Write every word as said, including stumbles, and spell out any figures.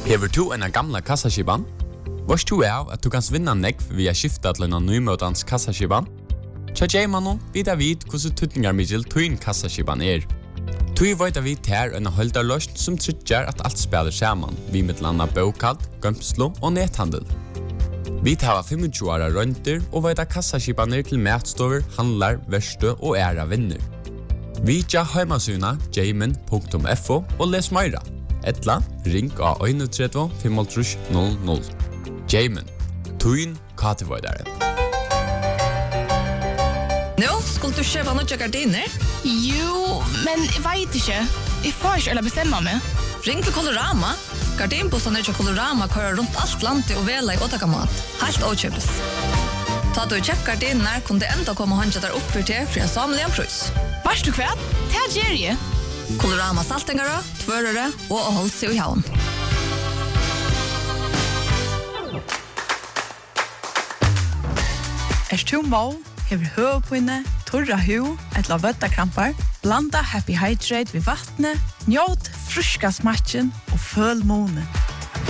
Hever du en gamla kassaskiban? Varst du av at du kan vinna nekv via skifta til en nymøtans kassaskiban? Tja J-mannen vidar vid hvordan tutningar middel tuin kassaskiban er. Tui veit vi ter en holdarløst som tryggjar at alt spiller saman, vi med landa bokald, gømslo og nethandel. Vi tar tjue åra rønter og veit kassaskibaner til matstover, handlar, verste og æra vinner. Vi tja heimasuna jamin punktum f o og les meira. Etla, ring av tre tre fem null null. Jamin, tuin katevoidare. Nå, skulle du kjøpe noen gardiner? Jo, men jeg vet ikke. Jeg får ikke eller bestemme meg. Ring til Colorama. Gardinbossene til Colorama kører rundt alt landet og vela i åttakamat. Helt åkjøpes. Ta du kjøpt gardiner, kunne det enda komme håndja der opp for til for en samlig en prøys. Vars du kvært? Det er Jerry. Colorama saltengere, tvørere og å holde seg i havn. Er du mål, hever høvpinne, torra hu, etla vøttakrampar, blanda Happy Hydrate ved vattnet, njåt fruska smatchen og føl månen.